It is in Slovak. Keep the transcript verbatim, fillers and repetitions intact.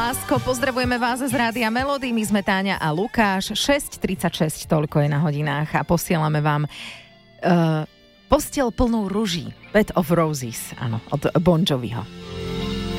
Lásko, pozdravujeme vás z Rádia Melody, my sme Táňa a Lukáš, šesť tridsaťšesť, toľko je na hodinách a posielame vám uh, posteľ plnú ruží, Bed of Roses, áno, od Bon Joviho.